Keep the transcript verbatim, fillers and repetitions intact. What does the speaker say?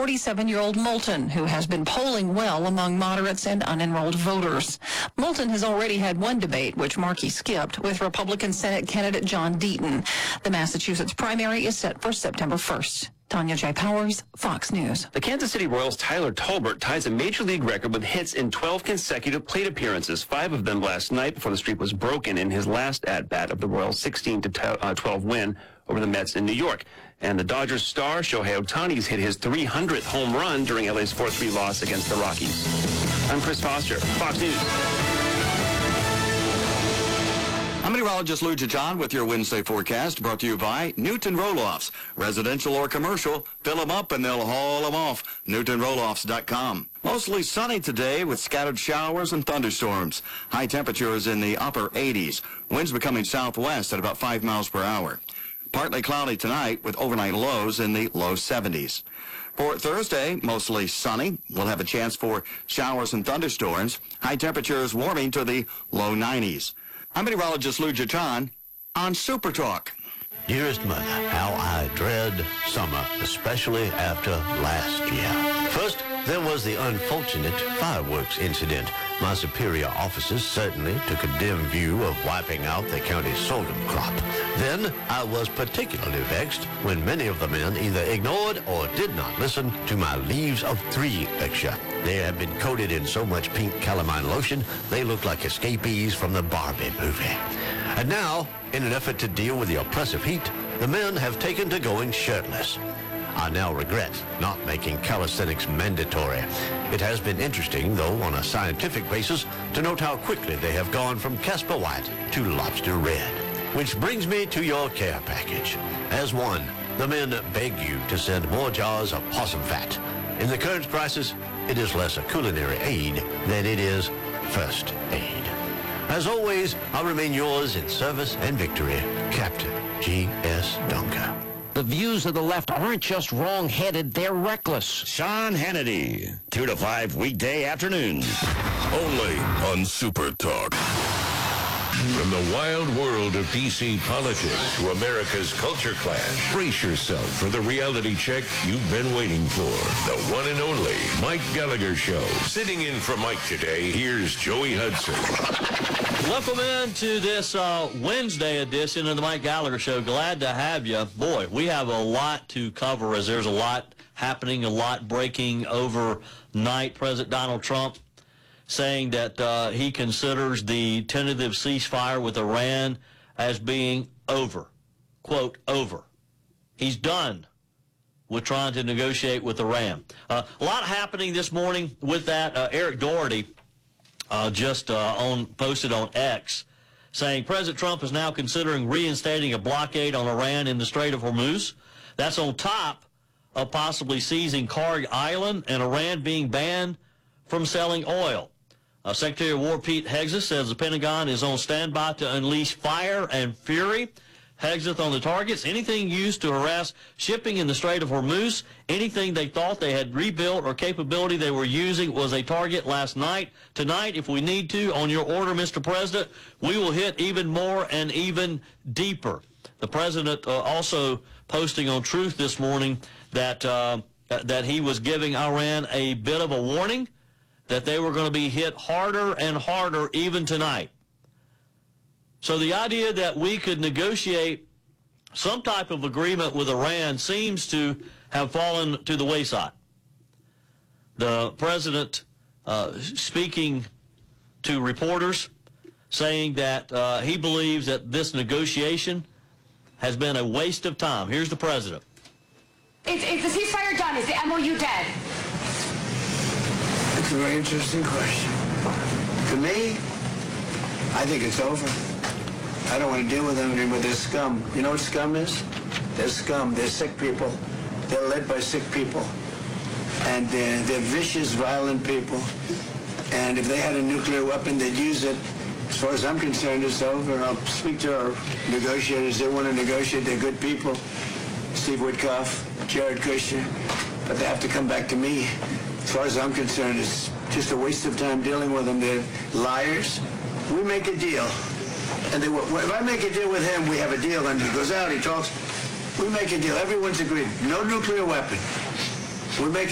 forty-seven-year-old Moulton, who has been polling well among moderates and unenrolled voters. Moulton has already had one debate, which Markey skipped, with Republican Senate candidate John Deaton. The Massachusetts primary is set for September first. Tanya J. Powers, Fox News. The Kansas City Royals' Tyler Tolbert ties a major league record with hits in twelve consecutive plate appearances, five of them last night before the streak was broken in his last at-bat of the Royals' sixteen to twelve win over the Mets in New York. And the Dodgers star Shohei Ohtani's hit his three hundredth home run during L A's four three loss against the Rockies. I'm Chris Foster, Fox News. I'm meteorologist Lou John with your Wednesday forecast, brought to you by Newton Roll-Offs. Residential or commercial, fill them up and they'll haul them off. Newton Roll Offs dot com. Mostly sunny today with scattered showers and thunderstorms. High temperatures in the upper eighties. Winds becoming southwest at about five miles per hour. Partly cloudy tonight with overnight lows in the low seventies. For Thursday, mostly sunny. We'll have a chance for showers and thunderstorms. High temperatures warming to the low nineties. I'm meteorologist Lou John on Super Talk. Dearest Mother, how I dread summer, especially after last year. First, there was the unfortunate fireworks incident. My superior officers certainly took a dim view of wiping out the county's sorghum crop. Then, I was particularly vexed when many of the men either ignored or did not listen to my Leaves of Three lecture. They had been coated in so much pink calamine lotion, they looked like escapees from the Barbie movie. And now, in an effort to deal with the oppressive heat, the men have taken to going shirtless. I now regret not making calisthenics mandatory. It has been interesting, though, on a scientific basis, to note how quickly they have gone from Casper White to Lobster Red. Which brings me to your care package. As one, the men beg you to send more jars of possum fat. In the current crisis, it is less a culinary aid than it is first aid. As always, I'll remain yours in service and victory, Captain G S Dunker. The views of the left aren't just wrong-headed, they're reckless. Sean Hannity, two to five weekday afternoons. Only on Super Talk. From the wild world of D C politics to America's culture clash, brace yourself for the reality check you've been waiting for. The one and only Mike Gallagher Show. Sitting in for Mike today, here's Joey Hudson. Welcome into this uh, Wednesday edition of the Mike Gallagher Show. Glad to have you. Boy, we have a lot to cover as there's a lot happening, a lot breaking overnight. President Donald Trump saying that uh, he considers the tentative ceasefire with Iran as being over. Quote, over. He's done with trying to negotiate with Iran. Uh, a lot happening this morning with that. Uh, Eric Doherty uh, just uh, on posted on X saying President Trump is now considering reinstating a blockade on Iran in the Strait of Hormuz. That's on top of possibly seizing Karg Island and Iran being banned from selling oil. Uh, Secretary of War Pete Hegseth says the Pentagon is on standby to unleash fire and fury. Hegseth on the targets. Anything used to harass shipping in the Strait of Hormuz, anything they thought they had rebuilt or capability they were using was a target last night. Tonight, if we need to, on your order, Mister President, we will hit even more and even deeper. The President uh, also posting on Truth this morning that, uh, that he was giving Iran a bit of a warning that they were going to be hit harder and harder even tonight. So the idea that we could negotiate some type of agreement with Iran seems to have fallen to the wayside. The president uh, speaking to reporters saying that uh, he believes that this negotiation has been a waste of time. Here's the president. Is, is the ceasefire done? Is the M O U dead? It's a very interesting question. To me, I think it's over. I don't want to deal with them anymore. They're scum. You know what scum is? They're scum. They're sick people. They're led by sick people. And they're, they're vicious, violent people. And if they had a nuclear weapon, they'd use it. As far as I'm concerned, it's over. I'll speak to our negotiators. They want to negotiate. They're good people. Steve Witkoff, Jared Kushner. But they have to come back to me. As far as I'm concerned, it's just a waste of time dealing with them. They're liars. We make a deal. And they, if I make a deal with him, we have a deal. And he goes out, he talks. We make a deal. Everyone's agreed. No nuclear weapon. We make